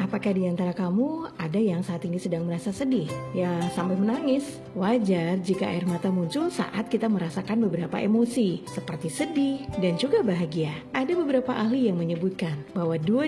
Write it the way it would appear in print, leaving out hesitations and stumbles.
Apakah di antara kamu ada yang saat ini sedang merasa sedih? Ya, sampai menangis. Wajar jika air mata muncul saat kita merasakan beberapa emosi, seperti sedih dan juga bahagia. Ada beberapa ahli yang menyebutkan bahwa dua